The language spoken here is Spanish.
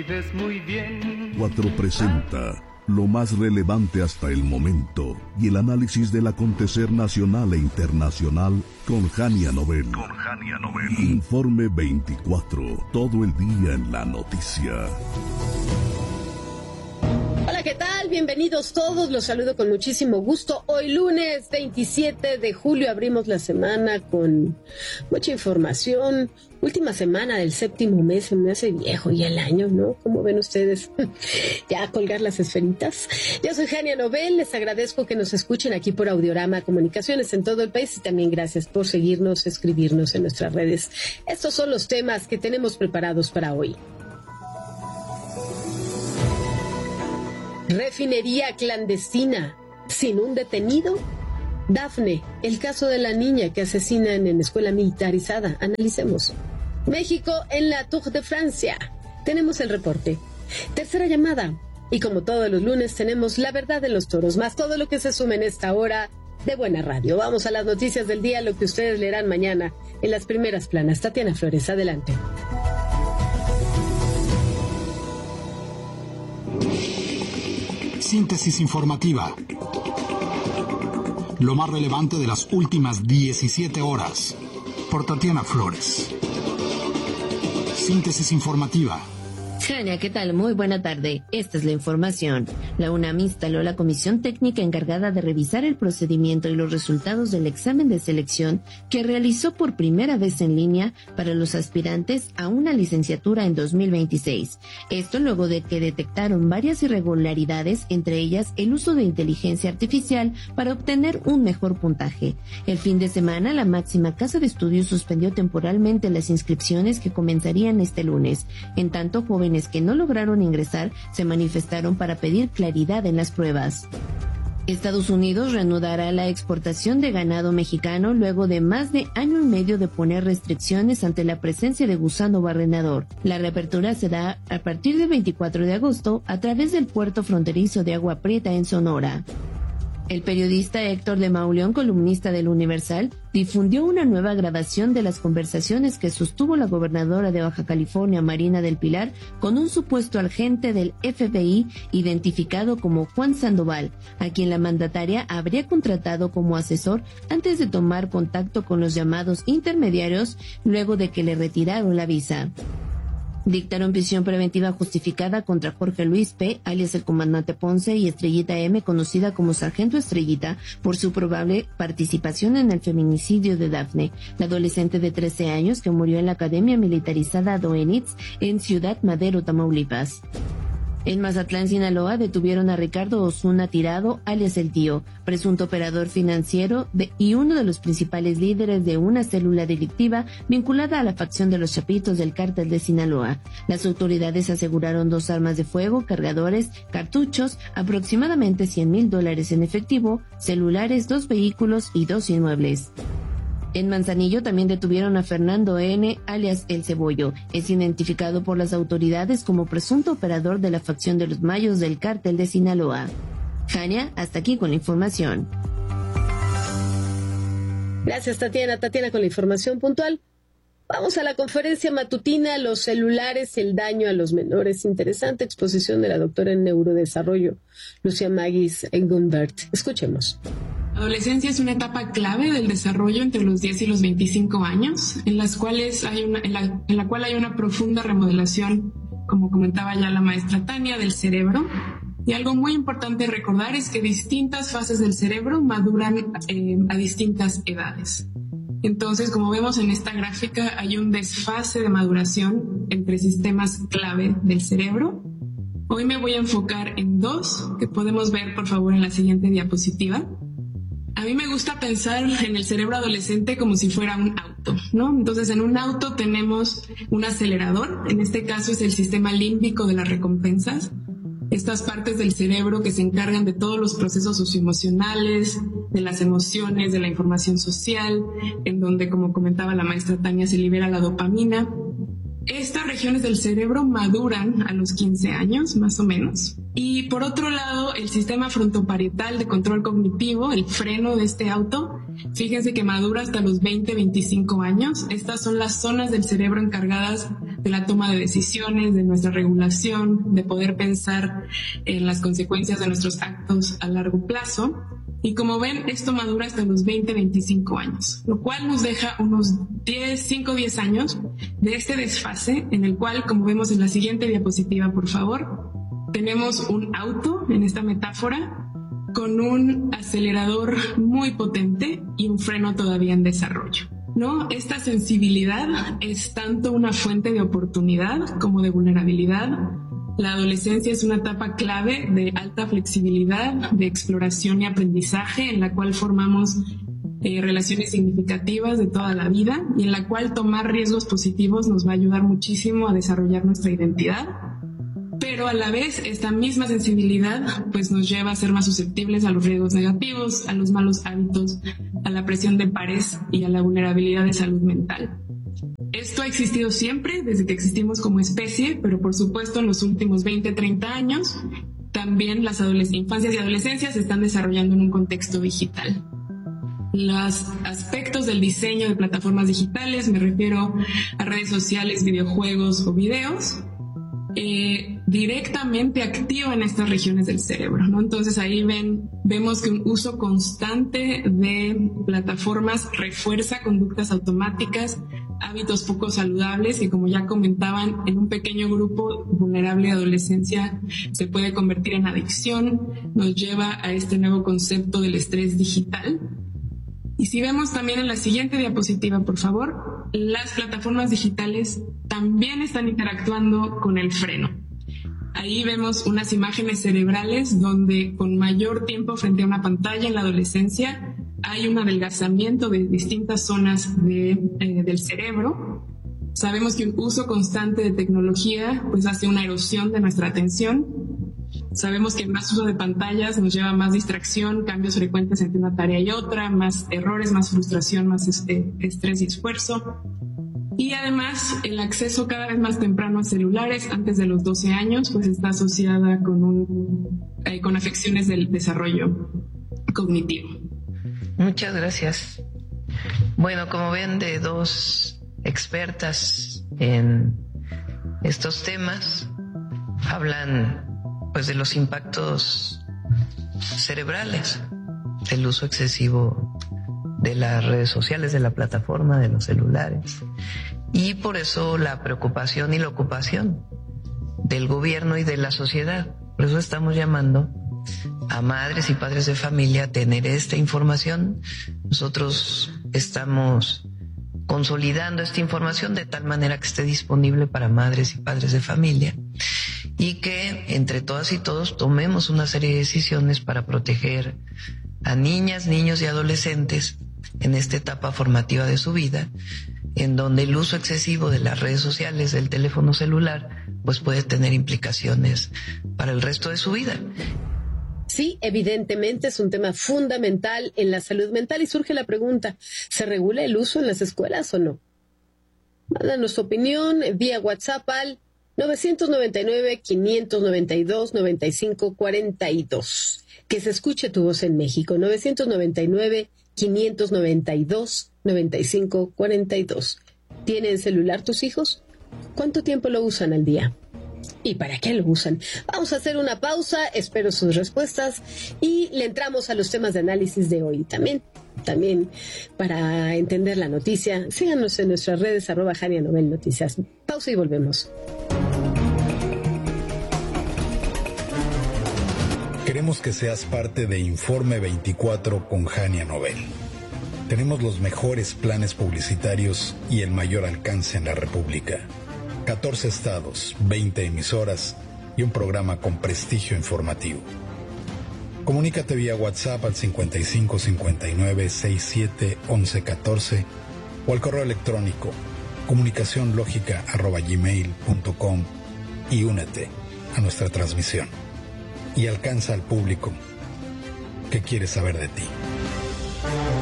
Muy bien. 4 presenta lo más relevante hasta el momento y el análisis del acontecer nacional e internacional con Jania Nobel. Informe 24, todo el día en la noticia. Hola, ¿qué tal? Bienvenidos todos, los saludo con muchísimo gusto. Hoy lunes 27 de julio abrimos la semana con mucha información. Última semana del séptimo mes, se me hace viejo ya el año, ¿no? ¿Cómo ven ustedes? Ya a colgar las esferitas. Yo soy Jania Nobel, les agradezco que nos escuchen aquí por Audiorama Comunicaciones en todo el país y también gracias por seguirnos, escribirnos en nuestras redes. Estos son los temas que tenemos preparados para hoy. Refinería clandestina, sin un detenido. Dafne, el caso de la niña que asesinan en escuela militarizada. Analicemos. México en la Tour de Francia. Tenemos el reporte. Tercera llamada. Y como todos los lunes tenemos la verdad de los toros, más todo lo que se suma en esta hora de buena radio. Vamos a las noticias del día, lo que ustedes leerán mañana en las primeras planas. Tatiana Flores, adelante. Síntesis informativa. Lo más relevante de las últimas 17 horas. Por Tatiana Flores. Síntesis informativa. Jania, ¿qué tal? Muy buena tarde. Esta es la información. La UNAM instaló la comisión técnica encargada de revisar el procedimiento y los resultados del examen de selección que realizó por primera vez en línea para los aspirantes a una licenciatura en 2026. Esto luego de que detectaron varias irregularidades, entre ellas el uso de inteligencia artificial para obtener un mejor puntaje. El fin de semana, la máxima casa de estudios suspendió temporalmente las inscripciones que comenzarían este lunes. En tanto, jóvenes que no lograron ingresar se manifestaron para pedir claridad en las pruebas. Estados Unidos reanudará la exportación de ganado mexicano luego de más de año y medio de poner restricciones ante la presencia de gusano barrenador. La reapertura se da a partir del 24 de agosto a través del puerto fronterizo de Agua Prieta en Sonora. El periodista Héctor de Mauleón, columnista del Universal, difundió una nueva grabación de las conversaciones que sostuvo la gobernadora de Baja California, Marina del Pilar, con un supuesto agente del FBI identificado como Juan Sandoval, a quien la mandataria habría contratado como asesor antes de tomar contacto con los llamados intermediarios luego de que le retiraron la visa. Dictaron prisión preventiva justificada contra Jorge Luis P., alias el comandante Ponce, y Estrellita M., conocida como Sargento Estrellita, por su probable participación en el feminicidio de Dafne, la adolescente de 13 años que murió en la Academia Militarizada Doenitz en Ciudad Madero, Tamaulipas. En Mazatlán, Sinaloa, detuvieron a Ricardo Osuna Tirado, alias El Tío, presunto operador financiero y uno de los principales líderes de una célula delictiva vinculada a la facción de los Chapitos del Cártel de Sinaloa. Las autoridades aseguraron 2 armas de fuego, cargadores, cartuchos, aproximadamente $100,000 en efectivo, celulares, 2 vehículos y 2 inmuebles. En Manzanillo también detuvieron a Fernando N., alias El Cebollo. Es identificado por las autoridades como presunto operador de la facción de los Mayos del Cártel de Sinaloa. Jania, hasta aquí con la información. Gracias, Tatiana. Tatiana con la información puntual. Vamos a la conferencia matutina, los celulares y el daño a los menores. Interesante exposición de la doctora en neurodesarrollo, Lucia Magis Engunbert. Escuchemos. La adolescencia es una etapa clave del desarrollo entre los 10 y los 25 años, en la cual hay una profunda remodelación, como comentaba ya la maestra Tania, del cerebro. Y algo muy importante recordar es que distintas fases del cerebro maduran a distintas edades. Entonces, como vemos en esta gráfica, hay un desfase de maduración entre sistemas clave del cerebro. Hoy me voy a enfocar en 2 que podemos ver, por favor, en la siguiente diapositiva. A mí me gusta pensar en el cerebro adolescente como si fuera un auto, ¿no? Entonces, en un auto tenemos un acelerador, en este caso es el sistema límbico de las recompensas. Estas partes del cerebro que se encargan de todos los procesos socioemocionales, de las emociones, de la información social, en donde, como comentaba la maestra Tania, se libera la dopamina. Estas regiones del cerebro maduran a los 15 años, más o menos. Y por otro lado, el sistema frontoparietal de control cognitivo, el freno de este auto, fíjense que madura hasta los 20-25 años. Estas son las zonas del cerebro encargadas de la toma de decisiones, de nuestra regulación, de poder pensar en las consecuencias de nuestros actos a largo plazo. Y como ven, esto madura hasta los 20-25 años, lo cual nos deja unos 5-10 años de este desfase en el cual, como vemos en la siguiente diapositiva, por favor, tenemos un auto en esta metáfora con un acelerador muy potente y un freno todavía en desarrollo, ¿no? Esta sensibilidad es tanto una fuente de oportunidad como de vulnerabilidad. La adolescencia es una etapa clave de alta flexibilidad, de exploración y aprendizaje, en la cual formamos relaciones significativas de toda la vida y en la cual tomar riesgos positivos nos va a ayudar muchísimo a desarrollar nuestra identidad. Pero a la vez esta misma sensibilidad pues nos lleva a ser más susceptibles a los riesgos negativos, a los malos hábitos, a la presión de pares y a la vulnerabilidad de salud mental. Esto ha existido siempre, desde que existimos como especie, pero por supuesto en los últimos 20-30 años también las infancias y adolescencias se están desarrollando en un contexto digital. Los aspectos del diseño de plataformas digitales, me refiero a redes sociales, videojuegos o videos, directamente activan estas regiones del cerebro, ¿no? Entonces ahí vemos que un uso constante de plataformas refuerza conductas automáticas, hábitos poco saludables que, como ya comentaban, en un pequeño grupo vulnerable de adolescencia se puede convertir en adicción, nos lleva a este nuevo concepto del estrés digital. Y si vemos también en la siguiente diapositiva, por favor, las plataformas digitales también están interactuando con el freno. Ahí vemos unas imágenes cerebrales donde con mayor tiempo frente a una pantalla en la adolescencia hay un adelgazamiento de distintas zonas del cerebro. Sabemos que un uso constante de tecnología pues hace una erosión de nuestra atención. Sabemos que más uso de pantallas nos lleva a más distracción, cambios frecuentes entre una tarea y otra, más errores, más frustración, más estrés y esfuerzo. Y además el acceso cada vez más temprano a celulares antes de los 12 años pues está asociada con afecciones del desarrollo cognitivo. Muchas gracias. Bueno, como ven, de dos expertas en estos temas, hablan pues de los impactos cerebrales del uso excesivo de las redes sociales, de la plataforma, de los celulares, y por eso la preocupación y la ocupación del gobierno y de la sociedad. Por eso estamos llamando a madres y padres de familia a tener esta información. Nosotros estamos consolidando esta información de tal manera que esté disponible para madres y padres de familia y que entre todas y todos tomemos una serie de decisiones para proteger a niñas, niños y adolescentes en esta etapa formativa de su vida, en donde el uso excesivo de las redes sociales, del teléfono celular, pues puede tener implicaciones para el resto de su vida. Sí, evidentemente es un tema fundamental en la salud mental y surge la pregunta, ¿se regula el uso en las escuelas o no? Mándanos tu opinión vía WhatsApp al 999-592-9542. Que se escuche tu voz en México, 999-592-9542. ¿Tienen celular tus hijos? ¿Cuánto tiempo lo usan al día? ¿Y para qué lo usan? Vamos a hacer una pausa, espero sus respuestas y le entramos a los temas de análisis de hoy. También para entender la noticia, síganos en nuestras redes @JaniaNovelNoticias. Pausa y volvemos. Queremos que seas parte de Informe 24 con Jania Novel. Tenemos los mejores planes publicitarios y el mayor alcance en la República. 14 estados, 20 emisoras y un programa con prestigio informativo. Comunícate vía WhatsApp al 55 59 67 11 14 o al correo electrónico comunicacionlogica@gmail.com y únete a nuestra transmisión y alcanza al público que quiere saber de ti.